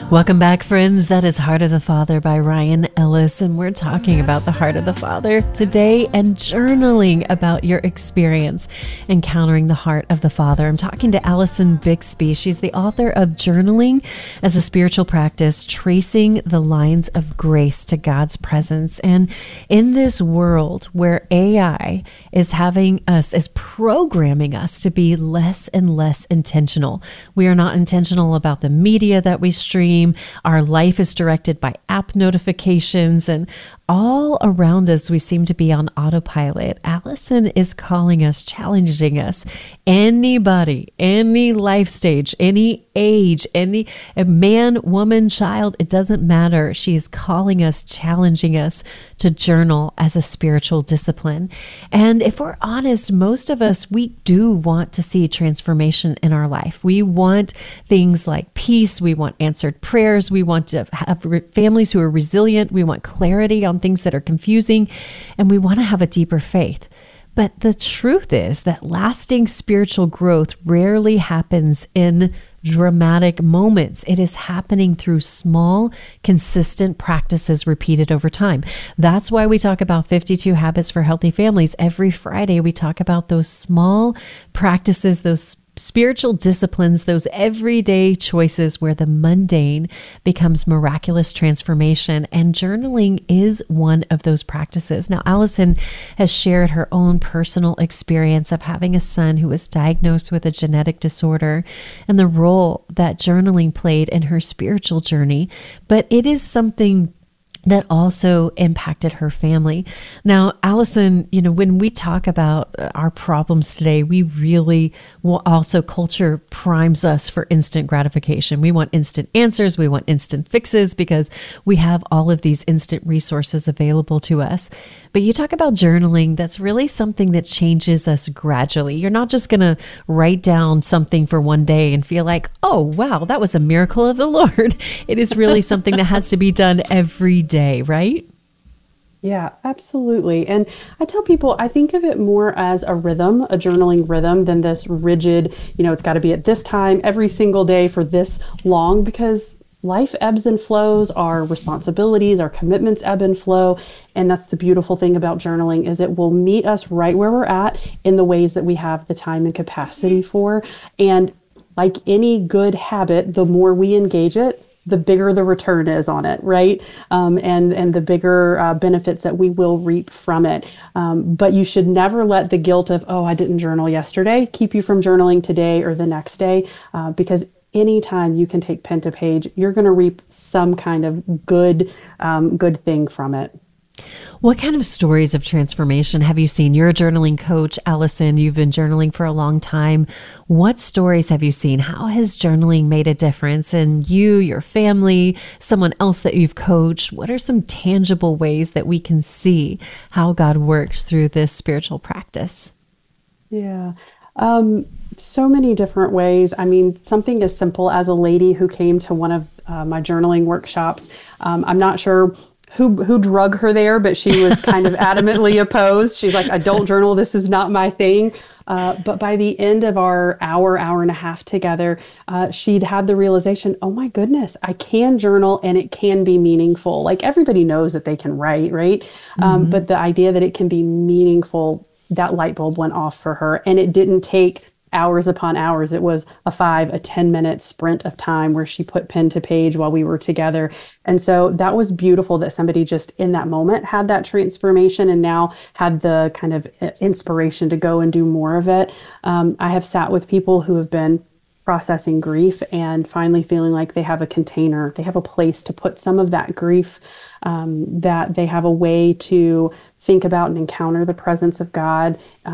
Welcome back, friends. That is Heart of the Father by Ryan Ellis, and we're talking about the Heart of the Father today and journaling about your experience encountering the Heart of the Father. I'm talking to Allison Bixby. She's the author of Journaling as a Spiritual Practice, Tracing the Lines of Grace to God's Presence. And in this world where AI is programming us to be less and less intentional, we are not intentional about the media that we stream. Our life is directed by app notifications, and all around us, we seem to be on autopilot. Allison is calling us, challenging us. Anybody, any life stage, any age, any man, woman, child, it doesn't matter. She's calling us, challenging us to journal as a spiritual discipline. And if we're honest, most of us, we do want to see transformation in our life. We want things like peace. We want answered prayers. We want to have families who are resilient. We want clarity on things that are confusing, and we want to have a deeper faith. But the truth is that lasting spiritual growth rarely happens in dramatic moments. It is happening through small, consistent practices repeated over time. That's why we talk about 52 Habits for Healthy Families. Every Friday, we talk about those small practices, those spiritual disciplines, those everyday choices where the mundane becomes miraculous transformation. And journaling is one of those practices. Now, Allison has shared her own personal experience of having a son who was diagnosed with a genetic disorder and the role that journaling played in her spiritual journey. But it is something that also impacted her family. Now, Allison, when we talk about our problems today, we really also, culture primes us for instant gratification. We want instant answers. We want instant fixes because we have all of these instant resources available to us. But you talk about journaling, that's really something that changes us gradually. You're not just going to write down something for one day and feel like, oh, wow, that was a miracle of the Lord. It is really something that has to be done every day, right? Yeah, absolutely. And I tell people, I think of it more as a rhythm, a journaling rhythm, than this rigid, it's got to be at this time every single day for this long, because life ebbs and flows, our responsibilities, our commitments ebb and flow. And that's the beautiful thing about journaling, is it will meet us right where we're at in the ways that we have the time and capacity for. And like any good habit, the more we engage it, the bigger the return is on it, right? And the bigger benefits that we will reap from it. But you should never let the guilt of, oh, I didn't journal yesterday, keep you from journaling today or the next day, because anytime you can take pen to page, you're going to reap some kind of good thing from it. What kind of stories of transformation have you seen? You're a journaling coach, Allison. You've been journaling for a long time. What stories have you seen? How has journaling made a difference in you, your family, someone else that you've coached? What are some tangible ways that we can see how God works through this spiritual practice? Yeah. So many different ways. I mean, something as simple as a lady who came to one of my journaling workshops. I'm not sure who drug her there, but she was kind of adamantly opposed. She's like, I don't journal. This is not my thing. But by the end of our hour and a half together, she'd had the realization, oh my goodness, I can journal and it can be meaningful. Like everybody knows that they can write, right? Mm-hmm. But the idea that it can be meaningful, that light bulb went off for her. And it didn't take hours upon hours. It was a 10-minute sprint of time where she put pen to page while we were together. And so that was beautiful that somebody just in that moment had that transformation and now had the kind of inspiration to go and do more of it. I have sat with people who have been processing grief and finally feeling like they have a container, they have a place to put some of that grief, that they have a way to think about and encounter the presence of God